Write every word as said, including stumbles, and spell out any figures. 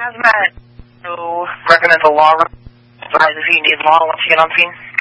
Hazmat. So recommend the law. Advise if you need law once you get on scene.